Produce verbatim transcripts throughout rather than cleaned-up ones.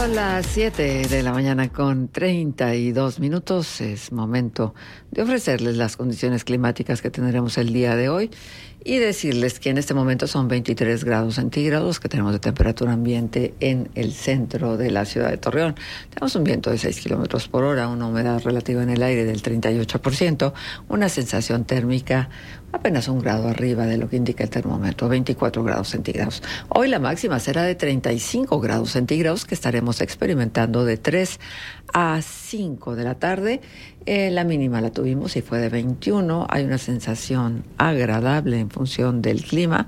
Son las siete de la mañana con treinta y dos minutos. Es momento de ofrecerles las condiciones climáticas que tendremos el día de hoy y decirles que en este momento son veintitrés grados centígrados que tenemos de temperatura ambiente en el centro de la ciudad de Torreón. Tenemos un viento de seis kilómetros por hora, una humedad relativa en el aire del treinta y ocho por ciento, una sensación térmica apenas un grado arriba de lo que indica el termómetro, veinticuatro grados centígrados. Hoy la máxima será de treinta y cinco grados centígrados que estaremos experimentando de tres a cinco de la tarde. Eh, la mínima la tuvimos y fue de veintiuno. Hay una sensación agradable en función del clima.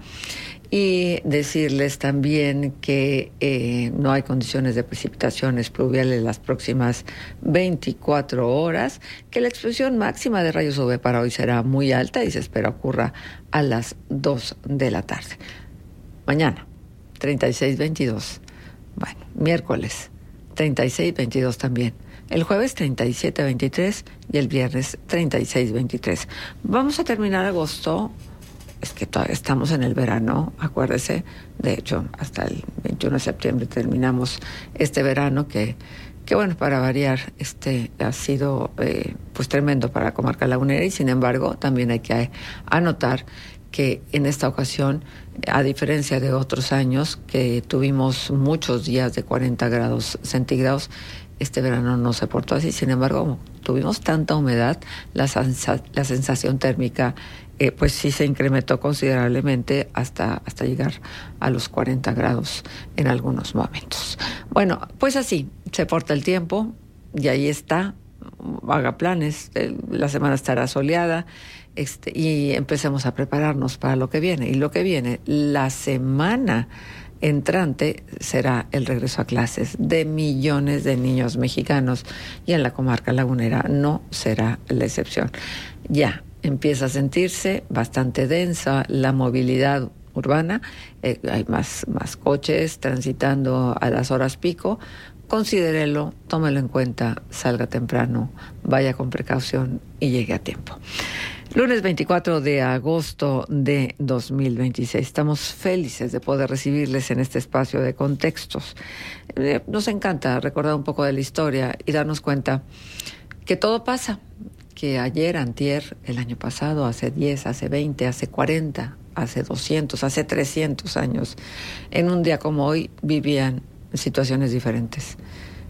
Y decirles también que eh, no hay condiciones de precipitaciones pluviales las próximas veinticuatro horas, que la expresión máxima de rayos U V para hoy será muy alta y se espera ocurra a las dos de la tarde. Mañana, treinta y seis veintidós. Bueno, miércoles, treinta y seis veintidós también. El jueves treinta y siete veintitrés y el viernes treinta y seis veintitrés. Vamos a terminar agosto. Es que todavía estamos en el verano, acuérdese. De hecho, hasta el veintiuno de septiembre terminamos este verano que, que bueno, para variar, este ha sido eh, pues tremendo para la comarca lagunera y sin embargo también hay que anotar que en esta ocasión, a diferencia de otros años que tuvimos muchos días de cuarenta grados centígrados, este verano no se portó así. Sin embargo, tuvimos tanta humedad, la, sensa- la sensación térmica eh, pues sí se incrementó considerablemente hasta, hasta llegar a los cuarenta grados en algunos momentos. Bueno, pues así se porta el tiempo y ahí está. Haga planes, la semana estará soleada este, y empecemos a prepararnos para lo que viene. Y lo que viene, la semana entrante será el regreso a clases de millones de niños mexicanos y en la comarca lagunera no será la excepción. Ya empieza a sentirse bastante densa la movilidad urbana, eh, hay más, más coches transitando a las horas pico. Considérelo, tómelo en cuenta, salga temprano, vaya con precaución y llegue a tiempo. Lunes veinticuatro de agosto de dos mil veintiséis. Estamos felices de poder recibirles en este espacio de contextos. Eh, nos encanta recordar un poco de la historia y darnos cuenta que todo pasa, que ayer, antier, el año pasado, hace diez, hace veinte, hace cuarenta, hace doscientos, hace trescientos años, en un día como hoy vivían situaciones diferentes.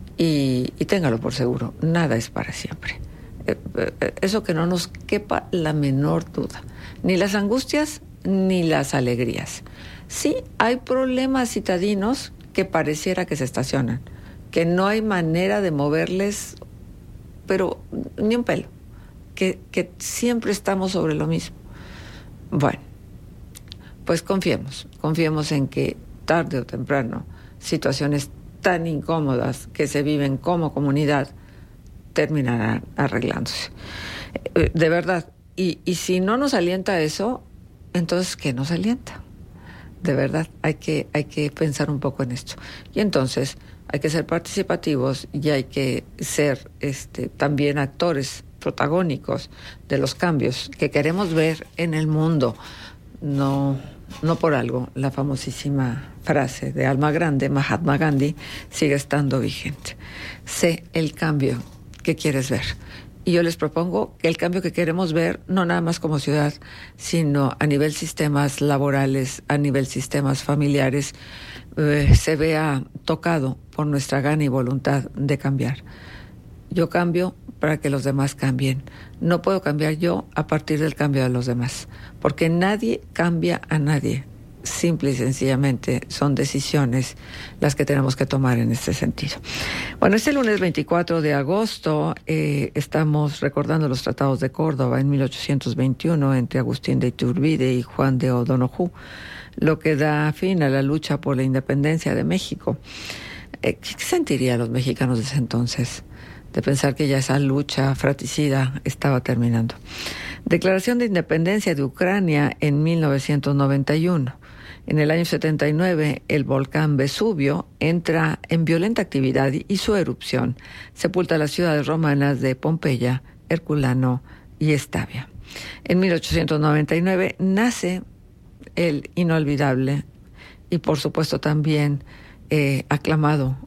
Y, y téngalo por seguro, nada es para siempre. Eso que no nos quepa la menor duda, ni las angustias ni las alegrías. Sí, hay problemas citadinos que pareciera que se estacionan, que no hay manera de moverles, pero ni un pelo, que, que siempre estamos sobre lo mismo. Bueno, pues confiemos, confiemos en que tarde o temprano situaciones tan incómodas que se viven como comunidad terminarán arreglándose. De verdad. Y, y si no nos alienta eso, entonces, ¿qué nos alienta? De verdad, hay que, hay que pensar un poco en esto. Y entonces hay que ser participativos y hay que ser este, también actores protagónicos de los cambios que queremos ver en el mundo. No, no por algo, la famosísima frase de Alma Grande, Mahatma Gandhi, sigue estando vigente. Sé el cambio que quieres ver. Y yo les propongo que el cambio que queremos ver, no nada más como ciudad, sino a nivel sistemas laborales, a nivel sistemas familiares, eh, se vea tocado por nuestra gana y voluntad de cambiar. Yo cambio para que los demás cambien. No puedo cambiar yo a partir del cambio de los demás, porque nadie cambia a nadie. Simple y sencillamente son decisiones las que tenemos que tomar en este sentido. Bueno, este lunes veinticuatro de agosto eh, estamos recordando los tratados de Córdoba en mil ochocientos veintiuno entre Agustín de Iturbide y Juan de O'Donoghue, lo que da fin a la lucha por la independencia de México. Eh, ¿Qué sentirían los mexicanos de ese entonces? De pensar que ya esa lucha fratricida estaba terminando. Declaración de independencia de Ucrania en mil novecientos noventa y uno. En el año setenta y nueve, el volcán Vesubio entra en violenta actividad y su erupción sepulta las ciudades romanas de Pompeya, Herculano y Estavia. En mil ochocientos noventa y nueve nace el inolvidable y por supuesto también eh, aclamado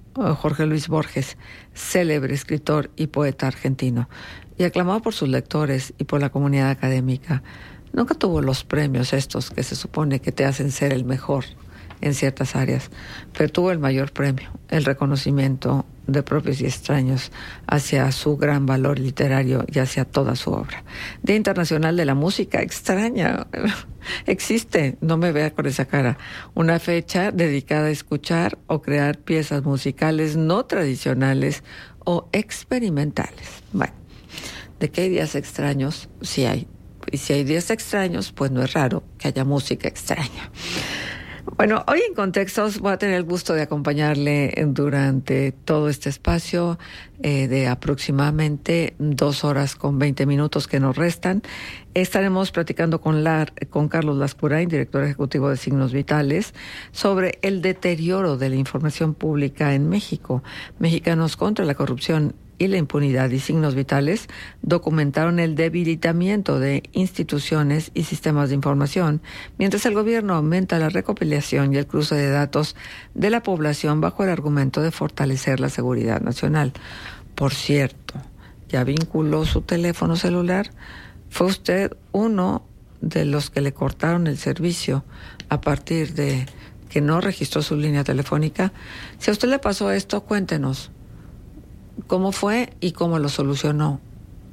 Jorge Luis Borges, célebre escritor y poeta argentino, y aclamado por sus lectores y por la comunidad académica. Nunca tuvo los premios estos que se supone que te hacen ser el mejor en ciertas áreas, pero tuvo el mayor premio, el reconocimiento de propios y extraños hacia su gran valor literario y hacia toda su obra. Día Internacional de la Música Extraña. Existe, no me vea con esa cara, una fecha dedicada a escuchar o crear piezas musicales no tradicionales o experimentales. Bueno, ¿de qué hay días extraños? Sí hay. Y si hay días extraños, pues no es raro que haya música extraña. Bueno, hoy en Contextos voy a tener el gusto de acompañarle durante todo este espacio eh, de aproximadamente dos horas con veinte minutos que nos restan. Estaremos platicando con, Lar, con Carlos Lascurain, director ejecutivo de Signos Vitales, sobre el deterioro de la información pública en México. Mexicanos contra la corrupción y la impunidad y Signos Vitales documentaron el debilitamiento de instituciones y sistemas de información, mientras el gobierno aumenta la recopilación y el cruce de datos de la población bajo el argumento de fortalecer la seguridad nacional. Por cierto, ¿ya vinculó su teléfono celular? ¿Fue usted uno de los que le cortaron el servicio a partir de que no registró su línea telefónica? Si a usted le pasó esto, cuéntenos cómo fue y cómo lo solucionó,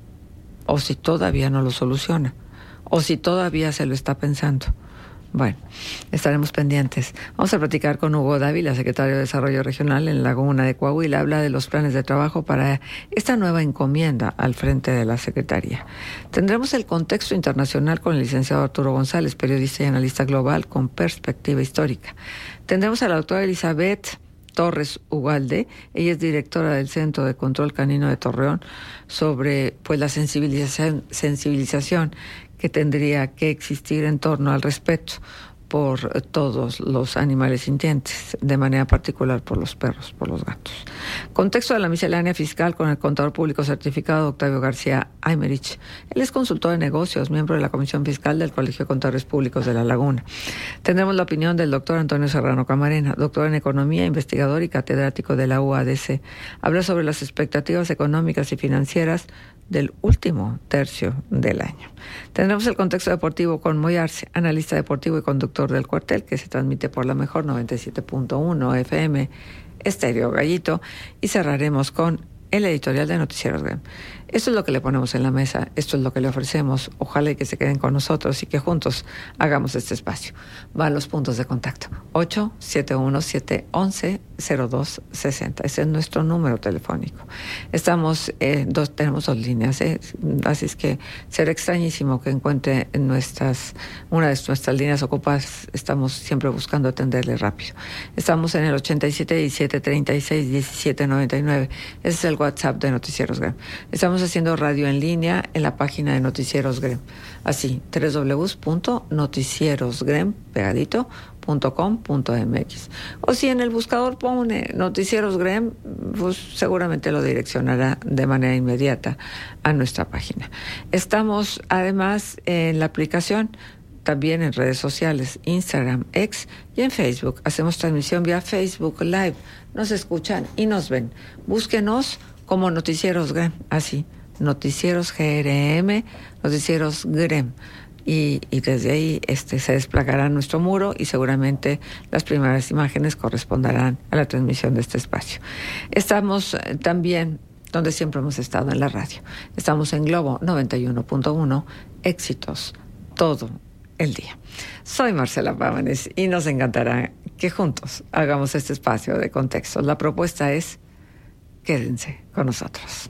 o si todavía no lo soluciona, o si todavía se lo está pensando. Bueno, estaremos pendientes. Vamos a platicar con Hugo Dávila, secretario de Desarrollo Regional en Laguna de Coahuila. Habla de los planes de trabajo para esta nueva encomienda al frente de la Secretaría. Tendremos el contexto internacional con el licenciado Arturo González, periodista y analista global con perspectiva histórica. Tendremos a la doctora Elizabeth Torres Ugalde, ella es directora del Centro de Control Canino de Torreón, sobre pues la sensibilización, sensibilización que tendría que existir en torno al respeto por todos los animales sintientes, de manera particular por los perros, por los gatos. Contexto de la miscelánea fiscal con el contador público certificado Octavio García Aymerich. Él es consultor de negocios, miembro de la Comisión Fiscal del Colegio de Contadores Públicos de La Laguna. Tendremos la opinión del doctor Antonio Serrano Camarena, doctor en Economía, investigador y catedrático de la U A D C. Habla sobre las expectativas económicas y financieras del último tercio del año. Tendremos el contexto deportivo con Moy Arce, analista deportivo y conductor del Cuartel, que se transmite por la mejor noventa y siete punto uno F M Estéreo Gallito, y cerraremos con el editorial de Noticieros Grem. Esto es lo que le ponemos en la mesa, esto es lo que le ofrecemos. Ojalá y que se queden con nosotros y que juntos hagamos este espacio. Van los puntos de contacto: ocho siete uno siete once cero dos sesenta. Ese es nuestro número telefónico. Estamos, eh, dos, tenemos dos líneas, eh, así es que será extrañísimo que encuentre en nuestras, una de nuestras líneas ocupadas. Estamos siempre buscando atenderle rápido. Estamos en el ochenta y siete diecisiete treinta y seis diecisiete noventa y nueve. Ese es el WhatsApp de Noticieros Grem. Estamos haciendo radio en línea en la página de Noticieros Grem. Así, doble u doble u doble u punto noticierosgrem, pegadito, punto com punto m x. O si en el buscador pone Noticieros Grem, pues seguramente lo direccionará de manera inmediata a nuestra página. Estamos además en la aplicación, también en redes sociales, Instagram, X y en Facebook. Hacemos transmisión vía Facebook Live. Nos escuchan y nos ven. Búsquenos como Noticieros Grem, así, Noticieros G R M, Noticieros Grem. Y, y desde ahí este, se desplegará nuestro muro y seguramente las primeras imágenes corresponderán a la transmisión de este espacio. Estamos eh, también donde siempre hemos estado, en la radio. Estamos en Globo noventa y uno punto uno, éxitos todo el día. Soy Marcela Pámanes y nos encantará que juntos hagamos este espacio de contexto. La propuesta es: quédense con nosotros.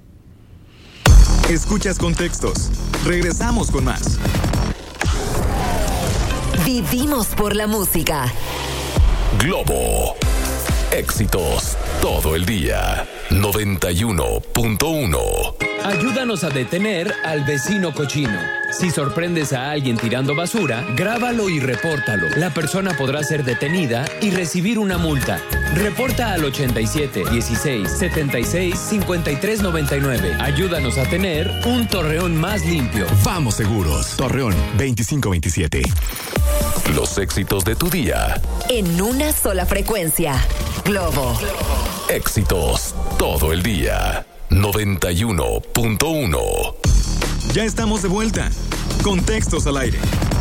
Escuchas Contextos. Regresamos con más. Vivimos por la música. Globo. Éxitos todo el día. noventa y uno punto uno. Ayúdanos a detener al vecino cochino. Si sorprendes a alguien tirando basura, grábalo y repórtalo. La persona podrá ser detenida y recibir una multa. Reporta al ochenta y siete dieciséis setenta y seis cincuenta y tres noventa y nueve. Ayúdanos a tener un Torreón más limpio. Vamos seguros. Torreón veinticinco veintisiete. Los éxitos de tu día. En una sola frecuencia. Globo. Éxitos todo el día. noventa y uno punto uno. Ya estamos de vuelta. Contextos al aire.